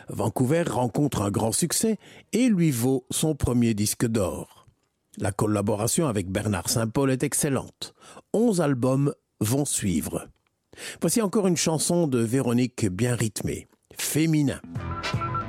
Vancouver rencontre un grand succès et lui vaut son premier disque d'or. La collaboration avec Bernard Saint-Paul est excellente. 11 albums vont suivre. Voici encore une chanson de Véronique bien rythmée, Féminin.